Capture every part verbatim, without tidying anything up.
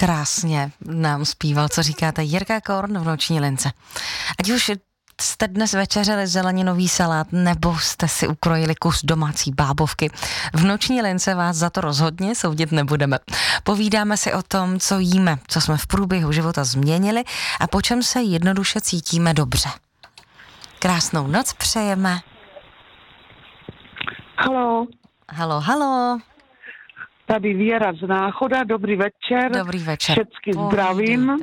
krásně nám zpíval, co říkáte, Jirka Korn v Noční lince. Ať už jste dnes večeřeli zeleninový salát, nebo jste si ukrojili kus domácí bábovky, v Noční lince vás za to rozhodně soudit nebudeme. Povídáme si o tom, co jíme, co jsme v průběhu života změnili a po čem se jednoduše cítíme dobře. Krásnou noc přejeme. Halo. Halo, halo. Tady Věra z Náchoda, dobrý večer. Dobrý večer. Všecky zdravím.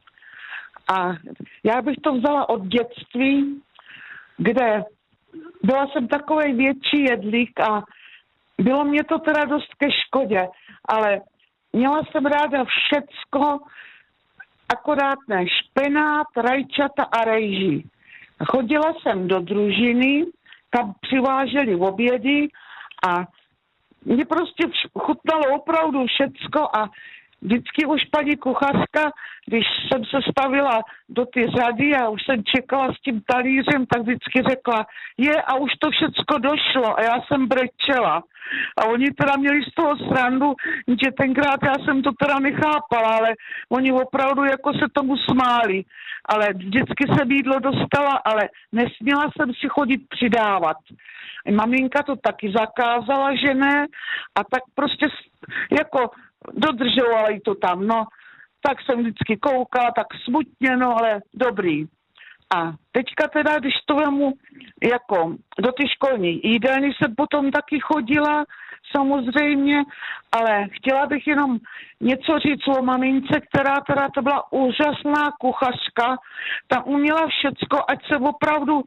A já bych to vzala od dětství, kde byla jsem takovej větší jedlík a bylo mě to teda dost ke škodě, ale měla jsem ráda všecko, akorát ne špenát, rajčata a rejži. Chodila jsem do družiny, tam přiváželi obědy a mě prostě chutnalo opravdu všecko a vždycky už paní kuchařka, když jsem se stavila do ty řady a už jsem čekala s tím talířem, tak vždycky řekla, je a už to všecko došlo a já jsem brečela. A oni teda měli z toho srandu, že tenkrát já jsem to teda nechápala, ale oni opravdu jako se tomu smáli. Ale vždycky jsem jídlo dostala, ale nesměla jsem si chodit přidávat. Maminka to taky zakázala, že ne, a tak prostě jako dodržovala jí to tam, no. Tak jsem vždycky koukala, tak smutně, no, ale dobrý. A teďka teda, když to vemu jako do ty školní jídelny jsem potom taky chodila, samozřejmě, ale chtěla bych jenom něco říct o mamince, která teda to byla úžasná kuchařka, ta uměla všecko, ať se opravdu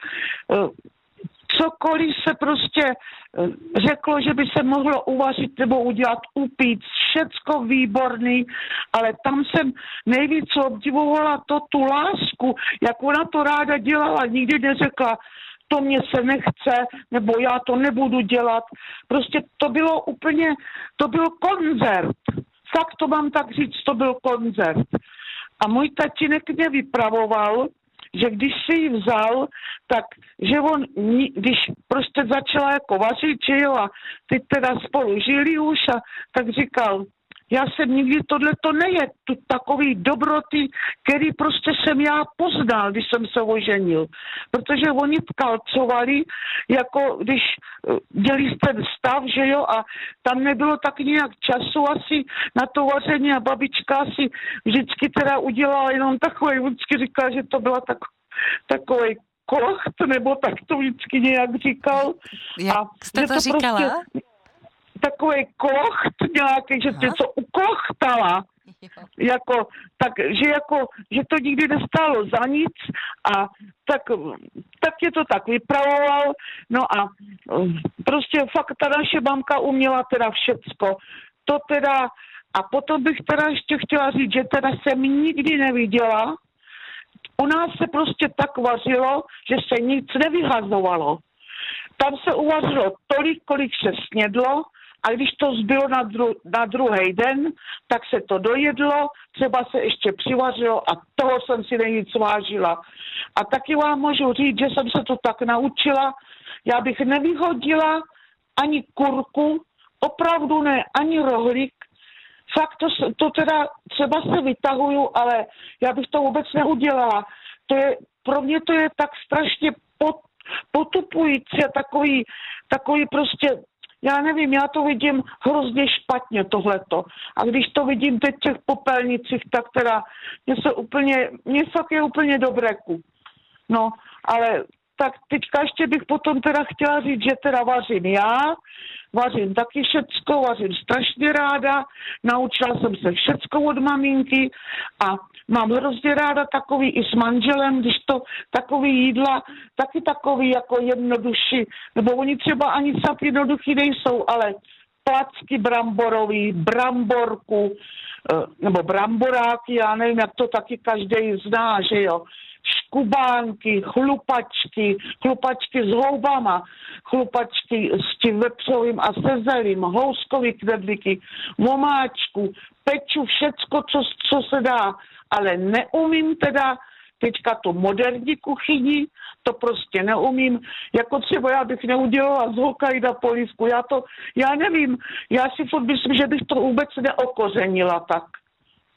cokoliv se prostě řeklo, že by se mohlo uvařit nebo udělat, upít, všecko výborný, ale tam jsem nejvíc obdivovala to, tu lásku, jak ona to ráda dělala, nikdy neřekla, to mě se nechce, nebo já to nebudu dělat. Prostě to bylo úplně, to byl koncert. Fakt to mám tak říct, to byl koncert. A můj tatínek mě vypravoval, že když si ji vzal, tak že on, když prostě začala jako vařit, že jo, a teď teda spolu žili už, a tak říkal, já jsem nikdy tohleto nejet, tu takový dobroty, který prostě jsem já poznal, když jsem se oženil. Protože oni tkalcovali, jako když dělali ten stav, že jo, a tam nebylo tak nějak času asi na to vaření a babička si vždycky teda udělala jenom takový, vždycky říkala, že to byla tak, takový kocht, nebo tak to vždycky nějak říkal. Jak a jste to, to říkala? Prostě, takový kocht nějaký, že něco ukochtala, jako, tak, že jako, že to nikdy nestálo za nic a tak, tak je to tak vypravoval, no a prostě fakt ta naše mamka uměla teda všecko, to teda, a potom bych teda ještě chtěla říct, že teda jsem nikdy neviděla, u nás se prostě tak vařilo, že se nic nevyhazovalo. Tam se uvařilo tolik, kolik se snědlo, a když to zbylo na, dru- na druhý den, tak se to dojedlo, třeba se ještě přivařilo a toho jsem si nejvíc vážila. A taky vám můžu říct, že jsem se to tak naučila, já bych nevyhodila ani kurku, opravdu ne, ani rohlík. Fakt to, to teda třeba se vytahuju, ale já bych to vůbec neudělala. To je, pro mě to je tak strašně pot, potupující a takový, takový prostě, já nevím, já to vidím hrozně špatně tohleto. A když to vidím teď v těch popelnicích, tak teda mě se úplně, mě fakt je úplně do breku. No, ale tak teďka ještě bych potom teda chtěla říct, že teda vařím já, vařím taky všecko, vařím strašně ráda, naučila jsem se všecko od maminky a mám hrozně ráda takový i s manželem, když to takový jídla, taky takový jako jednodušší, nebo oni třeba ani tak jednoduchý nejsou, ale placky bramborový, bramborku, nebo bramboráky, já nevím, jak to taky každý zná, že jo. Škubánky, chlupačky, chlupačky s houbama, chlupačky s tím vepřovým a se zelím, houskový knedlíky, vomáčku, peču, všecko, co, co se dá, ale neumím teda teďka tu moderní kuchyni, to prostě neumím, jako třeba já bych neudělala z hokají na polívku, já to, já nevím, já si furt myslím, že bych to vůbec neokořenila tak.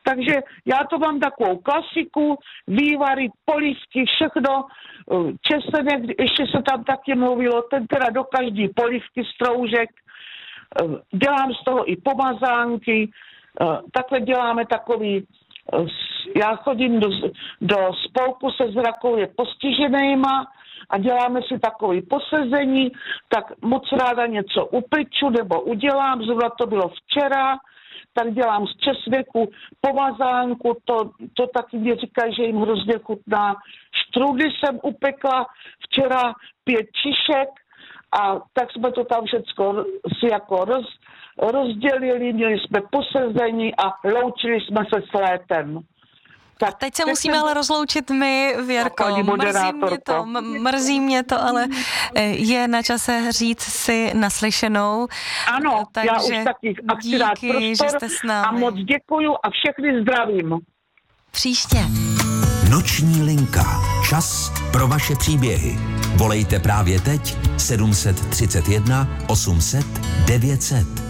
Takže já to mám takovou klasiku, vývary, polívky, všechno, česenek, ještě se tam taky mluvilo, ten teda do každý polívky stroužek, dělám z toho i pomazánky, takhle děláme takový, já chodím do, do spolku se zrakově postiženýma a děláme si takové posezení, tak moc ráda něco upeču nebo udělám, zrovna to bylo včera, tak dělám z česneku pomazánku, to, to taky mě říkají, že jim hrozně chutná. Štrudy jsem upekla včera pět čišek a tak jsme to tam všecko si jako roz, rozdělili, měli jsme posezení a loučili jsme se s létem. Tak, a teď se musíme jsem... ale rozloučit my, Věrko. No, mrzí mě to, m- mrzí mě to, ale je na čase říct si naslyšenou. Ano, takže já už taky díky, dát prostor že jste s námi. A moc děkuju a všechny zdravím. Příště. Noční linka. Čas pro vaše příběhy. Volejte právě teď sedm set třicet jedna osm set devět set.